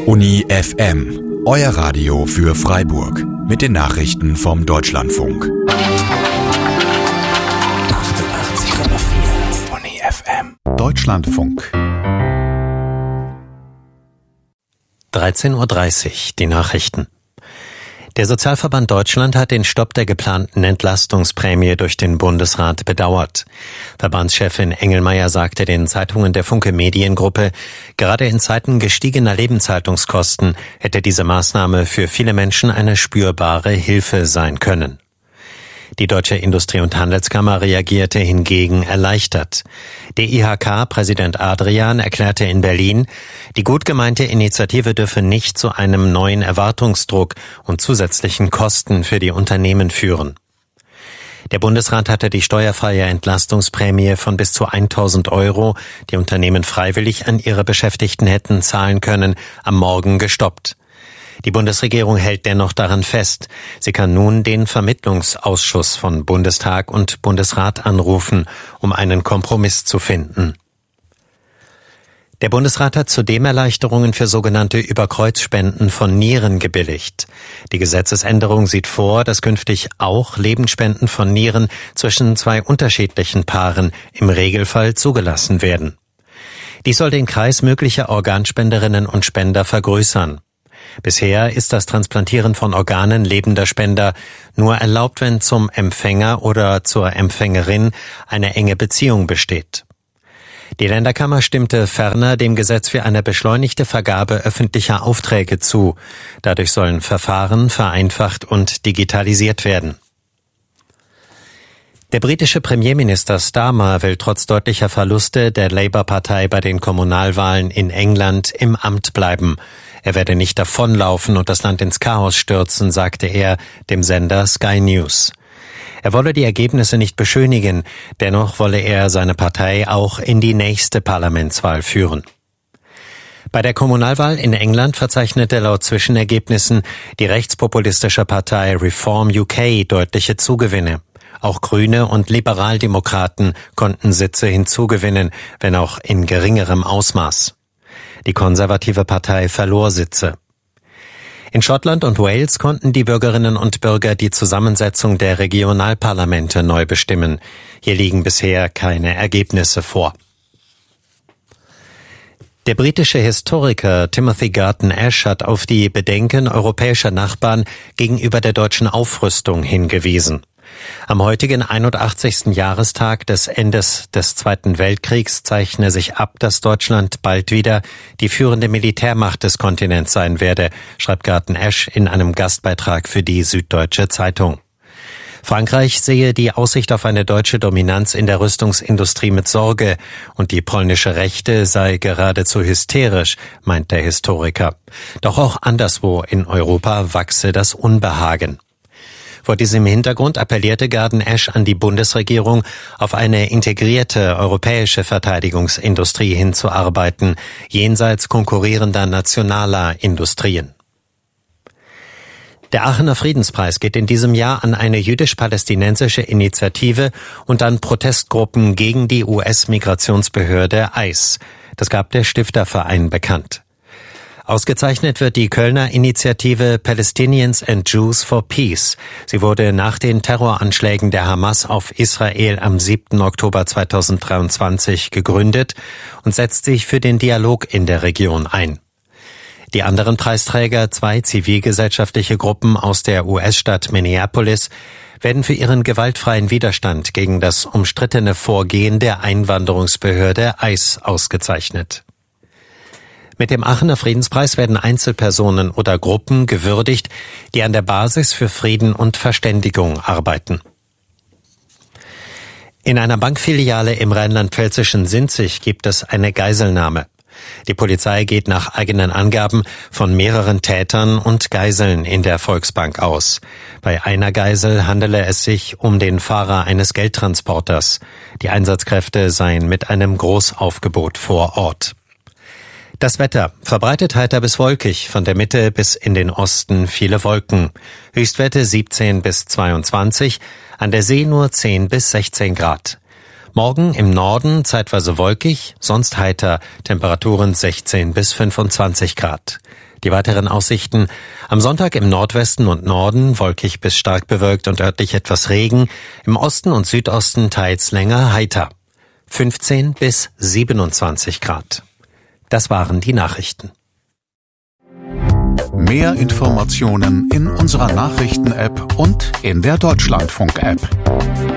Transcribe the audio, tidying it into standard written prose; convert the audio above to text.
Uni FM, euer Radio für Freiburg mit den Nachrichten vom Deutschlandfunk. 88,4 Uni FM. Deutschlandfunk. 13:30 Uhr, die Nachrichten. Der Sozialverband Deutschland hat den Stopp der geplanten Entlastungsprämie durch den Bundesrat bedauert. Verbandschefin Engelmeier sagte den Zeitungen der Funke Mediengruppe, gerade in Zeiten gestiegener Lebenshaltungskosten hätte diese Maßnahme für viele Menschen eine spürbare Hilfe sein können. Die Deutsche Industrie- und Handelskammer reagierte hingegen erleichtert. Der IHK-Präsident Adrian erklärte in Berlin, die gut gemeinte Initiative dürfe nicht zu einem neuen Erwartungsdruck und zusätzlichen Kosten für die Unternehmen führen. Der Bundesrat hatte die steuerfreie Entlastungsprämie von bis zu 1.000 €, die Unternehmen freiwillig an ihre Beschäftigten hätten zahlen können, am Morgen gestoppt. Die Bundesregierung hält dennoch daran fest. Sie kann nun den Vermittlungsausschuss von Bundestag und Bundesrat anrufen, um einen Kompromiss zu finden. Der Bundesrat hat zudem Erleichterungen für sogenannte Überkreuzspenden von Nieren gebilligt. Die Gesetzesänderung sieht vor, dass künftig auch Lebensspenden von Nieren zwischen zwei unterschiedlichen Paaren im Regelfall zugelassen werden. Dies soll den Kreis möglicher Organspenderinnen und Spender vergrößern. Bisher ist das Transplantieren von Organen lebender Spender nur erlaubt, wenn zum Empfänger oder zur Empfängerin eine enge Beziehung besteht. Die Länderkammer stimmte ferner dem Gesetz für eine beschleunigte Vergabe öffentlicher Aufträge zu. Dadurch sollen Verfahren vereinfacht und digitalisiert werden. Der britische Premierminister Starmer will trotz deutlicher Verluste der Labour-Partei bei den Kommunalwahlen in England im Amt bleiben. Er werde nicht davonlaufen und das Land ins Chaos stürzen, sagte er dem Sender Sky News. Er wolle die Ergebnisse nicht beschönigen, dennoch wolle er seine Partei auch in die nächste Parlamentswahl führen. Bei der Kommunalwahl in England verzeichnete laut Zwischenergebnissen die rechtspopulistische Partei Reform UK deutliche Zugewinne. Auch Grüne und Liberaldemokraten konnten Sitze hinzugewinnen, wenn auch in geringerem Ausmaß. Die konservative Partei verlor Sitze. In Schottland und Wales konnten die Bürgerinnen und Bürger die Zusammensetzung der Regionalparlamente neu bestimmen. Hier liegen bisher keine Ergebnisse vor. Der britische Historiker Timothy Garton Ash hat auf die Bedenken europäischer Nachbarn gegenüber der deutschen Aufrüstung hingewiesen. Am heutigen 81. Jahrestag des Endes des Zweiten Weltkriegs zeichne sich ab, dass Deutschland bald wieder die führende Militärmacht des Kontinents sein werde, schreibt Garton Ash in einem Gastbeitrag für die Süddeutsche Zeitung. Frankreich sehe die Aussicht auf eine deutsche Dominanz in der Rüstungsindustrie mit Sorge und die polnische Rechte sei geradezu hysterisch, meint der Historiker. Doch auch anderswo in Europa wachse das Unbehagen. Vor diesem Hintergrund appellierte Garton Ash an die Bundesregierung, auf eine integrierte europäische Verteidigungsindustrie hinzuarbeiten, jenseits konkurrierender nationaler Industrien. Der Aachener Friedenspreis geht in diesem Jahr an eine jüdisch-palästinensische Initiative und an Protestgruppen gegen die US-Migrationsbehörde ICE. Das gab der Stifterverein bekannt. Ausgezeichnet wird die Kölner Initiative Palestinians and Jews for Peace. Sie wurde nach den Terroranschlägen der Hamas auf Israel am 7. Oktober 2023 gegründet und setzt sich für den Dialog in der Region ein. Die anderen Preisträger, zwei zivilgesellschaftliche Gruppen aus der US-Stadt Minneapolis, werden für ihren gewaltfreien Widerstand gegen das umstrittene Vorgehen der Einwanderungsbehörde ICE ausgezeichnet. Mit dem Aachener Friedenspreis werden Einzelpersonen oder Gruppen gewürdigt, die an der Basis für Frieden und Verständigung arbeiten. In einer Bankfiliale im rheinland-pfälzischen Sinzig gibt es eine Geiselnahme. Die Polizei geht nach eigenen Angaben von mehreren Tätern und Geiseln in der Volksbank aus. Bei einer Geisel handele es sich um den Fahrer eines Geldtransporters. Die Einsatzkräfte seien mit einem Großaufgebot vor Ort. Das Wetter: verbreitet heiter bis wolkig, von der Mitte bis in den Osten viele Wolken. Höchstwerte 17 bis 22, an der See nur 10 bis 16 Grad. Morgen im Norden zeitweise wolkig, sonst heiter, Temperaturen 16 bis 25 Grad. Die weiteren Aussichten: am Sonntag im Nordwesten und Norden wolkig bis stark bewölkt und örtlich etwas Regen, im Osten und Südosten teils länger heiter. 15 bis 27 Grad. Das waren die Nachrichten. Mehr Informationen in unserer Nachrichten-App und in der Deutschlandfunk-App.